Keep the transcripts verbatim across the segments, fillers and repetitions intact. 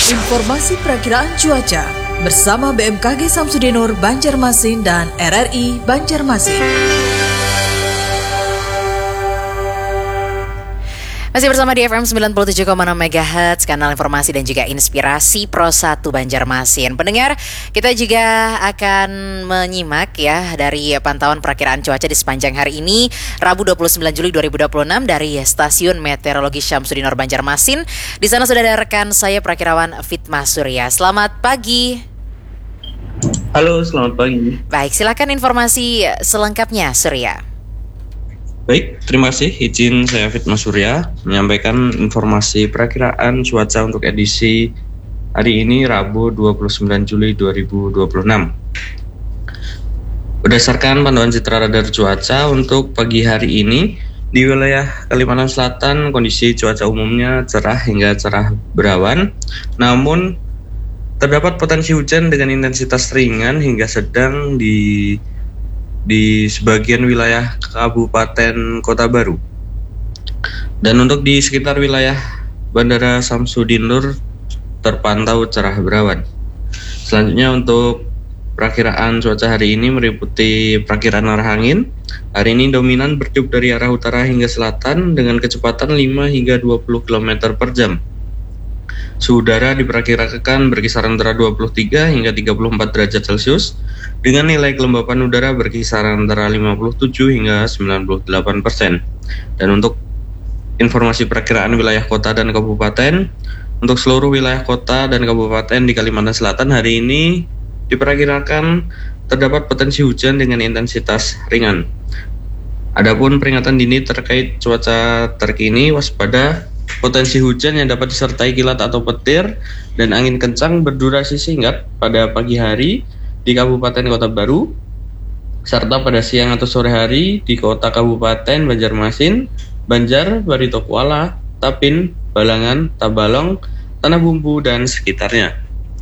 Informasi perakiraan cuaca bersama B M K G Samsudinur Banjarmasin dan R R I Banjarmasin. Masih bersama di F M sembilan puluh tujuh koma enam megahertz, kanal informasi dan juga inspirasi Pro satu Banjarmasin. Pendengar, kita juga akan menyimak ya dari pantauan perakiraan cuaca di sepanjang hari ini, Rabu dua puluh sembilan Juli dua ribu dua puluh enam dari Stasiun Meteorologi Syamsudinur Banjarmasin. Di sana sudah ada rekan saya Prakirawan Fitma Surya. Selamat pagi. Halo, selamat pagi. Baik, silakan informasi selengkapnya, Surya. Baik, terima kasih. Izin saya Fitma Surya menyampaikan informasi perakiraan cuaca untuk edisi hari ini Rabu dua puluh sembilan Juli dua ribu dua puluh enam. Berdasarkan pantauan citra radar cuaca untuk pagi hari ini di wilayah Kalimantan Selatan, kondisi cuaca umumnya cerah hingga cerah berawan, namun terdapat potensi hujan dengan intensitas ringan hingga sedang di di sebagian wilayah Kabupaten Kota Baru. Dan untuk di sekitar wilayah Bandara Samsudinur terpantau cerah berawan. Selanjutnya untuk perakiraan cuaca hari ini meliputi perakiraan arah angin. Hari ini dominan bertiup dari arah utara hingga selatan dengan kecepatan lima hingga dua puluh kilometer per jam. Suhu udara diperkirakan berkisar antara dua puluh tiga hingga tiga puluh empat derajat Celcius dengan nilai kelembapan udara berkisar antara lima puluh tujuh hingga sembilan puluh delapan persen. Dan untuk informasi perakiraan wilayah kota dan kabupaten, untuk seluruh wilayah kota dan kabupaten di Kalimantan Selatan hari ini diperkirakan terdapat potensi hujan dengan intensitas ringan. Adapun peringatan dini terkait cuaca terkini, waspada potensi hujan yang dapat disertai kilat atau petir dan angin kencang berdurasi singkat pada pagi hari di Kabupaten Kota Baru, serta pada siang atau sore hari di kota Kabupaten Banjarmasin, Banjar, Barito Kuala, Tapin, Balangan, Tabalong, Tanah Bumbu, dan sekitarnya.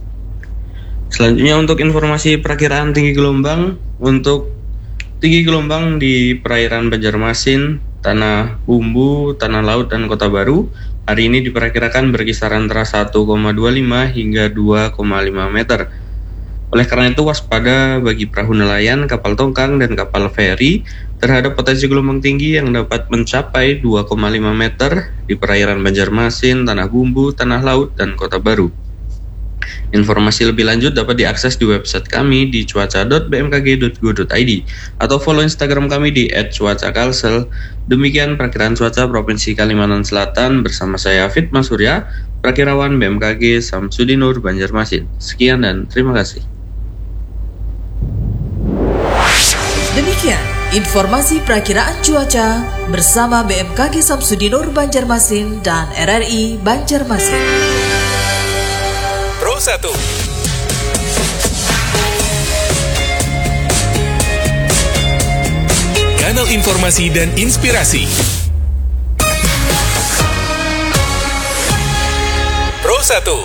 Selanjutnya untuk informasi perakiraan tinggi gelombang, untuk tinggi gelombang di perairan Banjarmasin, Tanah Bumbu, Tanah Laut, dan Kota Baru hari ini diperkirakan berkisar antara satu koma dua lima hingga dua koma lima meter. Oleh karena itu waspada bagi perahu nelayan, kapal tongkang, dan kapal feri terhadap potensi gelombang tinggi yang dapat mencapai dua koma lima meter di perairan Banjarmasin, Tanah Bumbu, Tanah Laut, dan Kota Baru. Informasi lebih lanjut dapat diakses di website kami di cuaca dot b m k g dot go dot i d atau follow Instagram kami di et cuaca kalsel. Demikian perakiraan cuaca Provinsi Kalimantan Selatan bersama saya Fitma Surya, Prakirawan B M K G Samsudinur Banjarmasin. Sekian dan terima kasih. Demikian informasi perakiraan cuaca bersama B M K G Samsudinur Banjarmasin dan R R I Banjarmasin. Pro satu. Kanal informasi dan inspirasi. Pro satu.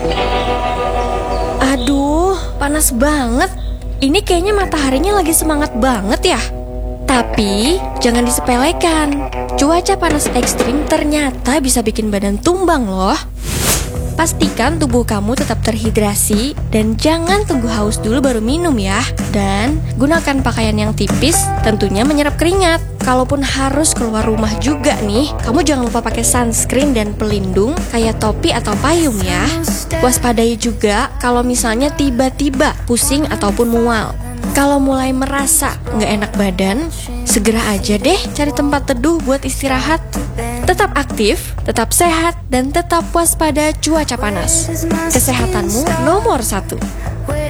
Aduh, panas banget. Ini kayaknya mataharinya lagi semangat banget ya. Tapi jangan disepelekan. Cuaca panas ekstrim ternyata bisa bikin badan tumbang loh. Pastikan tubuh kamu tetap terhidrasi dan jangan tunggu haus dulu baru minum ya. Dan gunakan pakaian yang tipis, tentunya menyerap keringat. Kalaupun harus keluar rumah juga nih, kamu jangan lupa pakai sunscreen dan pelindung kayak topi atau payung ya. Waspadai juga kalau misalnya tiba-tiba pusing ataupun mual. Kalau mulai merasa nggak enak badan, segera aja deh cari tempat teduh buat istirahat. Tetap aktif, tetap sehat, dan tetap waspada cuaca panas. Kesehatanmu nomor satu.